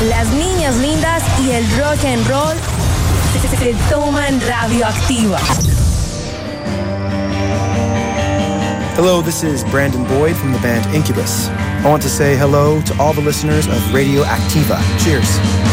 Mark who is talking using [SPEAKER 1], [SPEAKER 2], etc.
[SPEAKER 1] las niñas lindas y el rock and roll se toman Radioactiva.
[SPEAKER 2] Hello, this is Brandon Boyd from the band Incubus. I want to say hello to all the listeners of Radioactiva. Cheers.